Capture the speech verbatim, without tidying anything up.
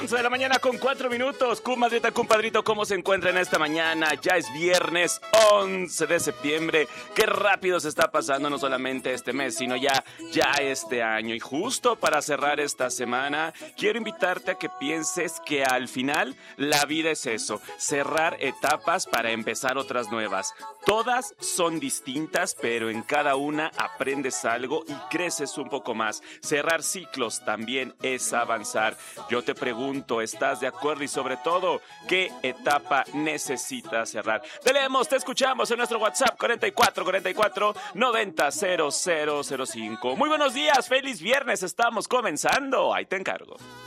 once de la mañana con cuatro minutos. Comadrita, compadrito, ¿cómo se encuentra en esta mañana? Ya es viernes once de septiembre. Qué rápido se está pasando no solamente este mes, sino ya, ya este año. Y justo para cerrar esta semana, quiero invitarte a que pienses que al final la vida es eso, cerrar etapas para empezar otras nuevas. Todas son distintas, pero en cada una aprendes algo y creces un poco más. Cerrar ciclos también es avanzar. Yo te pregunto, ¿estás de acuerdo? Y sobre todo, ¿qué etapa necesitas cerrar? Te leemos, te escuchamos en nuestro WhatsApp cuarenta y cuatro cuarenta y cuatro noventa cero cero cero cinco. Muy buenos días, feliz viernes, estamos comenzando. Ahí te encargo.